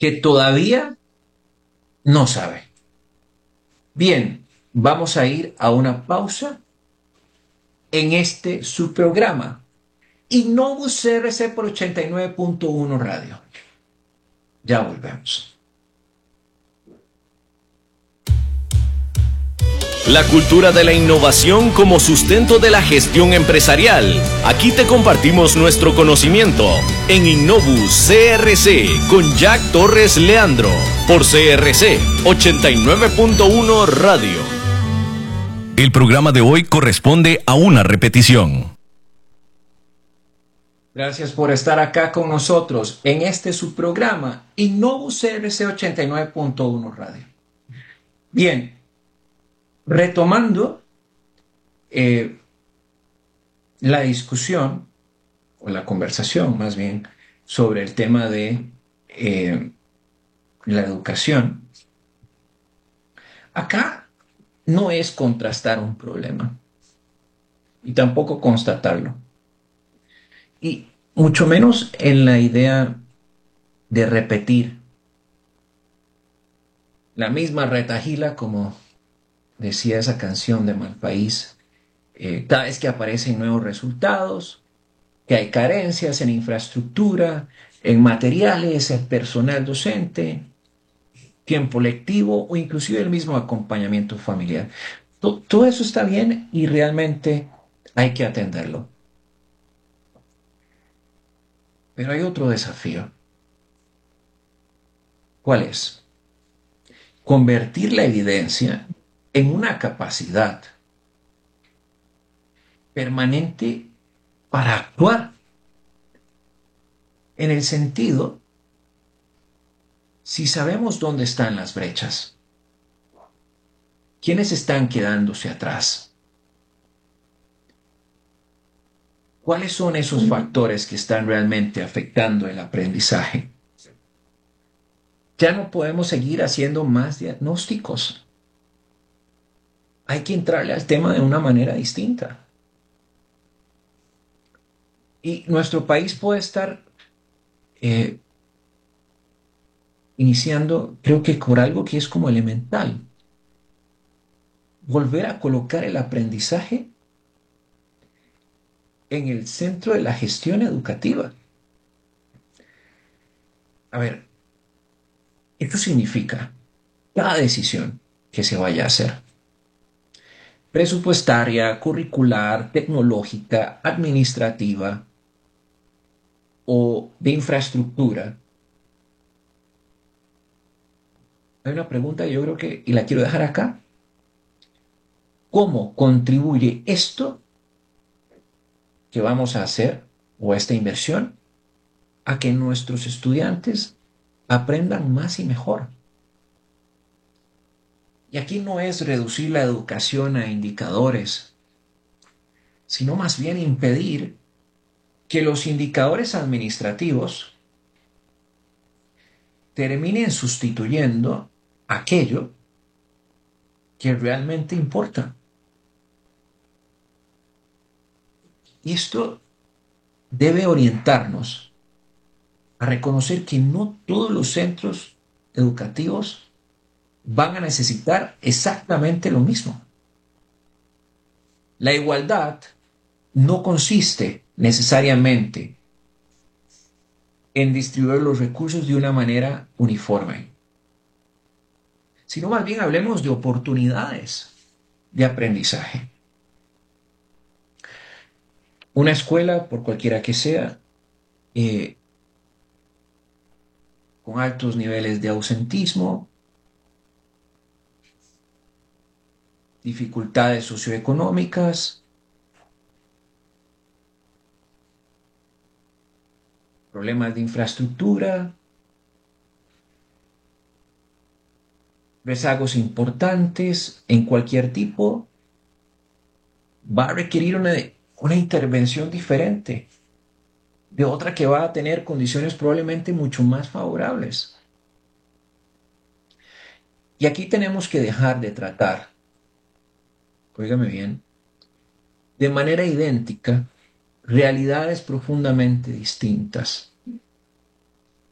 que todavía no sabe. Bien, vamos a ir a una pausa en este su programa. Innovus CRC por 89.1 Radio. Ya volvemos. La cultura de la innovación como sustento de la gestión empresarial. Aquí te compartimos nuestro conocimiento en Innovus CRC con Jack Torres Leandro por CRC 89.1 Radio. El programa de hoy corresponde a una repetición. Gracias por estar acá con nosotros en este su programa Innovus CRC 89.1 Radio. Bien, retomando la discusión, o la conversación más bien, sobre el tema de la educación, acá no es contrastar un problema y tampoco constatarlo. Y mucho menos en la idea de repetir la misma retahíla, como decía esa canción de Malpaís, cada vez que aparecen nuevos resultados, que hay carencias en infraestructura, en materiales, en personal docente, tiempo lectivo o inclusive el mismo acompañamiento familiar. Todo eso está bien y realmente hay que atenderlo. Pero hay otro desafío. ¿Cuál es? Convertir la evidencia en una capacidad permanente para actuar, en el sentido, si sabemos dónde están las brechas, quiénes están quedándose atrás, ¿cuáles son esos factores que están realmente afectando el aprendizaje? Ya no podemos seguir haciendo más diagnósticos. Hay que entrarle al tema de una manera distinta. Y nuestro país puede estar iniciando, creo que por algo que es como elemental, volver a colocar el aprendizaje en el centro de la gestión educativa. A ver, esto significa cada decisión que se vaya a hacer, presupuestaria, curricular, tecnológica, administrativa o de infraestructura. Hay una pregunta que yo creo que, y la quiero dejar acá. ¿Cómo contribuye esto que vamos a hacer, o esta inversión, a que nuestros estudiantes aprendan más y mejor? Y aquí no es reducir la educación a indicadores, sino más bien impedir que los indicadores administrativos terminen sustituyendo aquello que realmente importa. Y esto debe orientarnos a reconocer que no todos los centros educativos van a necesitar exactamente lo mismo. La igualdad no consiste necesariamente en distribuir los recursos de una manera uniforme, sino más bien hablemos de oportunidades de aprendizaje. Una escuela, por cualquiera que sea, con altos niveles de ausentismo, dificultades socioeconómicas, problemas de infraestructura, rezagos importantes en cualquier tipo, va a requerir una intervención diferente de otra que va a tener condiciones probablemente mucho más favorables. Y aquí tenemos que dejar de tratar, óigame bien, de manera idéntica realidades profundamente distintas.